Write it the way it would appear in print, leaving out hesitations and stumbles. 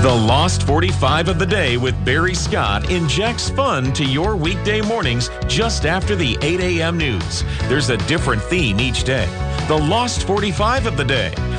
The Lost 45 of the Day with Barry Scott injects fun to your weekday mornings just after the 8 a.m. news. There's a different theme each day. The Lost 45 of the Day.